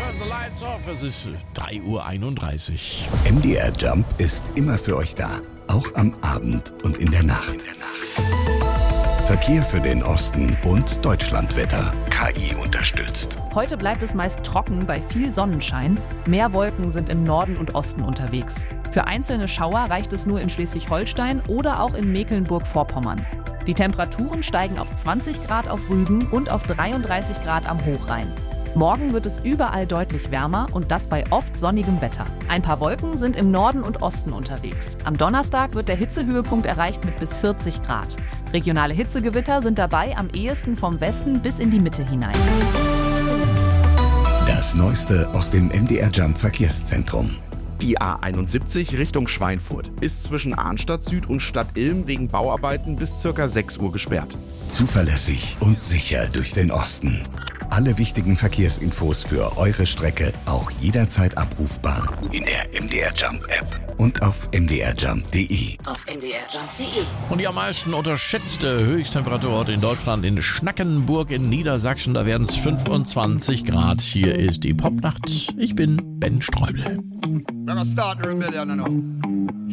Turn the lights off. Es ist 3:31 Uhr. MDR Jump ist immer für euch da. Auch am Abend und in der Nacht. Verkehr für den Osten und Deutschlandwetter. KI unterstützt. Heute bleibt es meist trocken bei viel Sonnenschein. Mehr Wolken sind im Norden und Osten unterwegs. Für einzelne Schauer reicht es nur in Schleswig-Holstein oder auch in Mecklenburg-Vorpommern. Die Temperaturen steigen auf 20 Grad auf Rügen und auf 33 Grad am Hochrhein. Morgen wird es überall deutlich wärmer und das bei oft sonnigem Wetter. Ein paar Wolken sind im Norden und Osten unterwegs. Am Donnerstag wird der Hitzehöhepunkt erreicht mit bis 40 Grad. Regionale Hitzegewitter sind dabei am ehesten vom Westen bis in die Mitte hinein. Das Neueste aus dem MDR Jump Verkehrszentrum. Die A71 Richtung Schweinfurt ist zwischen Arnstadt Süd und Stadt Ilm wegen Bauarbeiten bis ca. 6 Uhr gesperrt. Zuverlässig und sicher durch den Osten. Alle wichtigen Verkehrsinfos für eure Strecke auch jederzeit abrufbar in der MDR Jump App und auf mdrjump.de. Und die am meisten unterschätzte Höchsttemperaturort in Deutschland in Schnackenburg in Niedersachsen. Da werden es 25 Grad. Hier ist die Popnacht. Ich bin Ben Streubel. We're gonna start the rebellion now.